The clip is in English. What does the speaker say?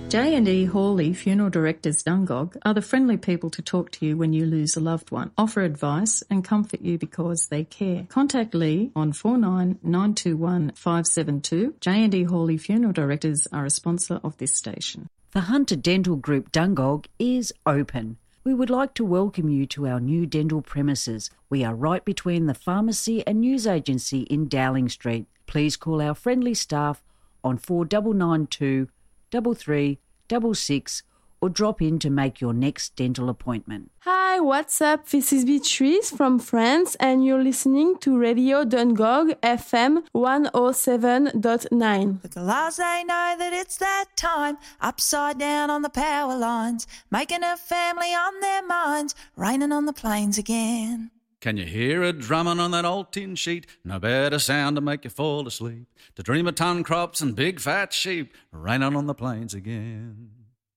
J&E Hawley Funeral Directors Dungog are the friendly people to talk to you when you lose a loved one, offer advice and comfort you because they care. Contact Lee on 49921572. 572. J&E Hawley Funeral Directors are a sponsor of this station. The Hunter Dental Group Dungog is open. We would like to welcome you to our new dental premises. We are right between the pharmacy and news agency in Dowling Street. Please call our friendly staff on 4992 3366 or drop in to make your next dental appointment. Hi, what's up? This is Beatrice from France and you're listening to Radio Dungog FM 107.9. The girls, they know that it's that time, upside down on the power lines, making a family on their minds, raining on the plains again. Can you hear it drumming on that old tin sheet? No better sound to make you fall asleep, to dream of ton crops and big fat sheep, raining on the plains again.